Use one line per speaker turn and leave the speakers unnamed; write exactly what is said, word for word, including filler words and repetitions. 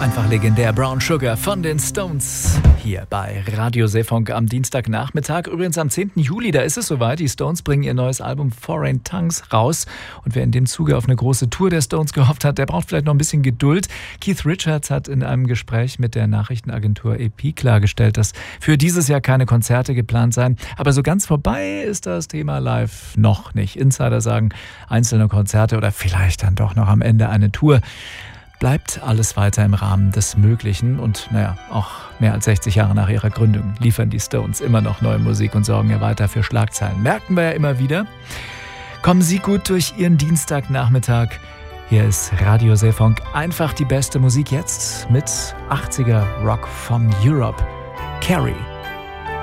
Einfach legendär. Brown Sugar von den Stones hier bei Radio Seefunk am Dienstagnachmittag. Übrigens am zehnten Juli, da ist es soweit. Die Stones bringen ihr neues Album Foreign Tongues raus. Und wer in dem Zuge auf eine große Tour der Stones gehofft hat, der braucht vielleicht noch ein bisschen Geduld. Keith Richards hat in einem Gespräch mit der Nachrichtenagentur A P klargestellt, dass für dieses Jahr keine Konzerte geplant seien. Aber so ganz vorbei ist das Thema live noch nicht. Insider sagen, einzelne Konzerte oder vielleicht dann doch noch am Ende eine Tour. Bleibt alles weiter im Rahmen des Möglichen und naja, auch mehr als sechzig Jahre nach ihrer Gründung liefern die Stones immer noch neue Musik und sorgen ja weiter für Schlagzeilen. Merken wir ja immer wieder. Kommen Sie gut durch Ihren Dienstagnachmittag. Hier ist Radio Seefunk, einfach die beste Musik jetzt mit achtziger Rock von Europe. Carrie.